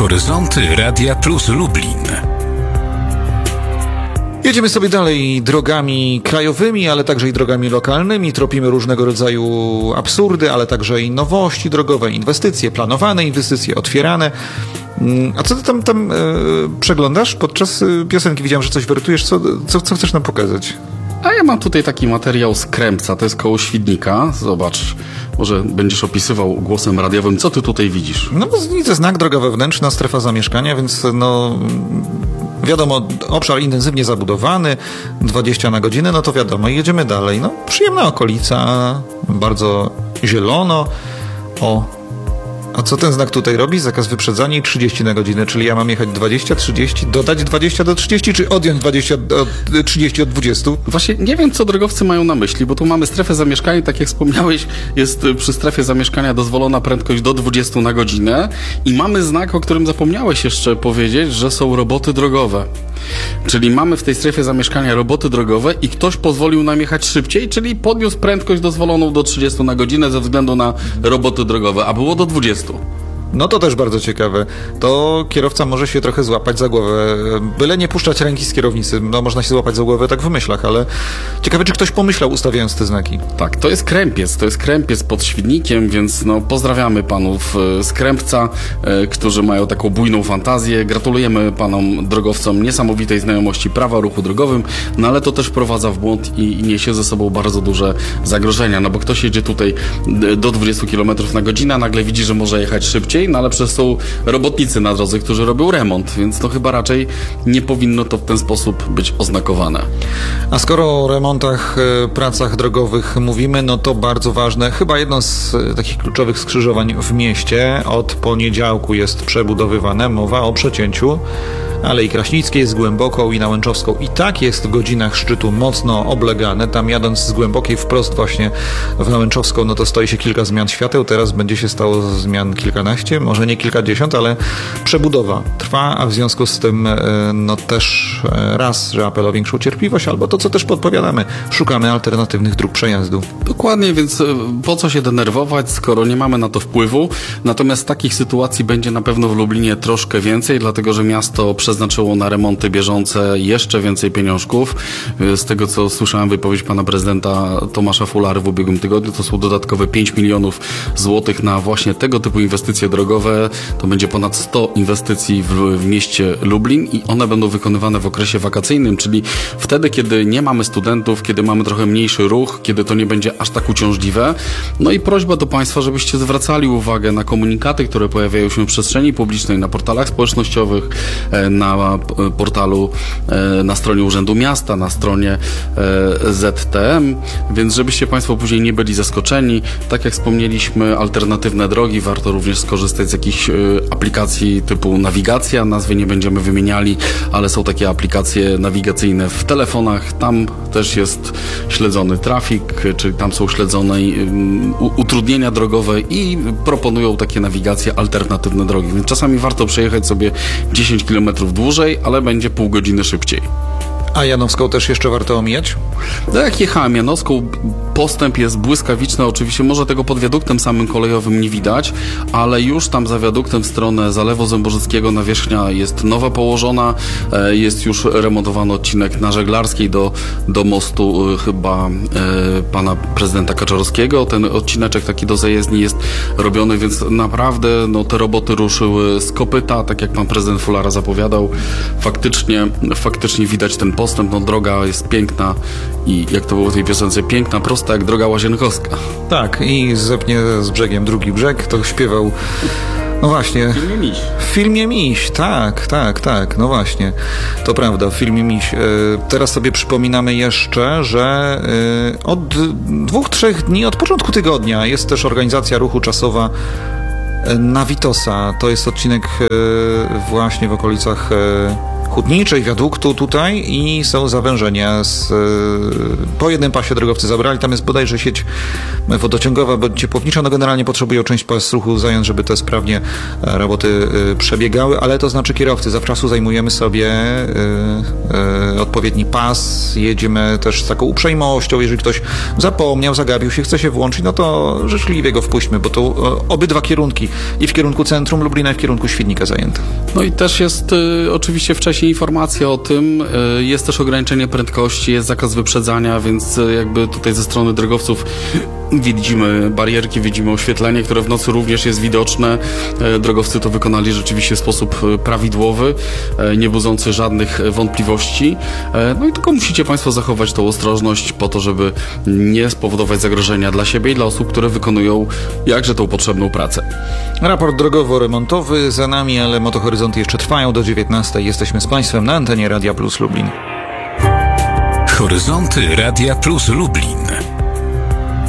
Horyzonty Radia Plus Lublin. Jedziemy sobie dalej drogami krajowymi, ale także i drogami lokalnymi. Tropimy różnego rodzaju absurdy, ale także i nowości drogowe, inwestycje, planowane inwestycje, otwierane. A co ty tam przeglądasz? Podczas piosenki widziałem, że coś wertujesz. Co chcesz nam pokazać? A ja mam tutaj taki materiał z Krępca, to jest koło Świdnika. Zobacz, może będziesz opisywał głosem radiowym, co ty tutaj widzisz? No bo widzę znak droga wewnętrzna, strefa zamieszkania, więc wiadomo, obszar intensywnie zabudowany, 20 na godzinę, no to wiadomo, i jedziemy dalej. No, przyjemna okolica, bardzo zielono. A co ten znak tutaj robi? Zakaz wyprzedzania i 30 na godzinę, czyli ja mam jechać 20, 30, dodać 20 do 30, czy odjąć 30 od 20? Właśnie nie wiem, co drogowcy mają na myśli, bo tu mamy strefę zamieszkania, tak jak wspomniałeś, jest przy strefie zamieszkania dozwolona prędkość do 20 na godzinę i mamy znak, o którym zapomniałeś jeszcze powiedzieć, że są roboty drogowe. Czyli mamy w tej strefie zamieszkania roboty drogowe i ktoś pozwolił nam jechać szybciej, czyli podniósł prędkość dozwoloną do 30 na godzinę ze względu na roboty drogowe, a było do 20. No to też bardzo ciekawe. To kierowca może się trochę złapać za głowę. Byle nie puszczać ręki z kierownicy. No można się złapać za głowę tak w myślach, ale ciekawe, czy ktoś pomyślał, ustawiając te znaki. Tak, to jest Krępiec pod Świdnikiem, więc no pozdrawiamy panów z Krępca, którzy mają taką bujną fantazję. Gratulujemy panom drogowcom niesamowitej znajomości prawa o ruchu drogowym, no ale to też wprowadza w błąd i niesie ze sobą bardzo duże zagrożenia, no bo ktoś jedzie tutaj do 20 km na godzinę, a nagle widzi, że może jechać szybciej, no ale przecież są robotnicy na drodze, którzy robią remont, więc to chyba raczej nie powinno to w ten sposób być oznakowane. A skoro o remontach, pracach drogowych mówimy, no to bardzo ważne, chyba jedno z takich kluczowych skrzyżowań w mieście. Od poniedziałku jest przebudowywane, mowa o przecięciu Alei Kraśnickiej z Głęboką i na Łęczowską. I tak jest w godzinach szczytu mocno oblegane. Tam jadąc z Głębokiej wprost właśnie w Nałęczowską, no to stoi się kilka zmian świateł. Teraz będzie się stało zmian kilkanaście, może nie kilkadziesiąt, ale przebudowa trwa, a w związku z tym no też raz, że apel o większą cierpliwość, albo to, co też podpowiadamy, szukamy alternatywnych dróg przejazdu. Dokładnie, więc po co się denerwować, skoro nie mamy na to wpływu. Natomiast takich sytuacji będzie na pewno w Lublinie troszkę więcej, dlatego że miasto przeznaczyło na remonty bieżące jeszcze więcej pieniążków. Z tego, co słyszałem wypowiedź pana prezydenta Tomasza Fulary w ubiegłym tygodniu, to są dodatkowe 5 milionów złotych na właśnie tego typu inwestycje drogowe. To będzie ponad 100 inwestycji w mieście Lublin i one będą wykonywane w okresie wakacyjnym, czyli wtedy, kiedy nie mamy studentów, kiedy mamy trochę mniejszy ruch, kiedy to nie będzie aż tak uciążliwe. No i prośba do państwa, żebyście zwracali uwagę na komunikaty, które pojawiają się w przestrzeni publicznej, na portalach społecznościowych, na portalu, na stronie Urzędu Miasta, na stronie ZTM, więc żebyście państwo później nie byli zaskoczeni. Tak jak wspomnieliśmy, alternatywne drogi, warto również skorzystać z jakichś aplikacji typu nawigacja, nazwy nie będziemy wymieniali, ale są takie aplikacje nawigacyjne w telefonach, tam też jest śledzony trafik, czyli tam są śledzone utrudnienia drogowe i proponują takie nawigacje alternatywne drogi, więc czasami warto przejechać sobie 10 km dłużej, ale będzie pół godziny szybciej. A Janowską też jeszcze warto omijać? No jak jechałem Janowską, postęp jest błyskawiczny. Oczywiście może tego pod wiaduktem samym kolejowym nie widać, ale już tam za wiaduktem w stronę Zalewu Zębożyckiego nawierzchnia jest nowa położona. Jest już remontowany odcinek na Żeglarskiej do mostu chyba pana prezydenta Kaczorowskiego. Ten odcineczek taki do zajezdni jest robiony, więc naprawdę no, te roboty ruszyły z kopyta, tak jak pan prezydent Fulara zapowiadał. Faktycznie widać ten postęp. No, droga jest piękna i jak to było w tej piosence, piękna, prosta jak droga łazienkowska. Tak, i zepnie z brzegiem drugi brzeg, to śpiewał. No właśnie. W filmie Miś. W filmie Miś, tak, no właśnie. To prawda, w filmie Miś. Teraz sobie przypominamy jeszcze, że od 2-3 dni, od początku tygodnia jest też organizacja ruchu czasowa na Witosa. To jest odcinek właśnie w okolicach hutniczej, wiaduktu tutaj i są zawężenia. Po jednym pasie drogowcy zabrali, tam jest bodajże sieć wodociągowa bądź ciepłownicza, no generalnie potrzebują część pas ruchu zająć, żeby te sprawnie roboty przebiegały, ale to znaczy kierowcy, zawczasu zajmujemy sobie odpowiedni pas, jedziemy też z taką uprzejmością, jeżeli ktoś zapomniał, zagapił się, chce się włączyć, no to życzliwie go wpuśćmy, bo to obydwa kierunki, i w kierunku centrum Lublina, i w kierunku Świdnika zajęte. No i też jest oczywiście wcześniej informacja o tym, jest też ograniczenie prędkości, jest zakaz wyprzedzania, więc jakby tutaj ze strony drogowców widzimy barierki, widzimy oświetlenie, które w nocy również jest widoczne. Drogowcy to wykonali rzeczywiście w sposób prawidłowy, nie budzący żadnych wątpliwości. No i tylko musicie Państwo zachować tą ostrożność po to, żeby nie spowodować zagrożenia dla siebie i dla osób, które wykonują jakże tą potrzebną pracę. Raport drogowo-remontowy za nami, ale Motohoryzonty jeszcze trwają do 19:00. Jesteśmy z Państwem na antenie Radia Plus Lublin. Horyzonty Radia Plus Lublin.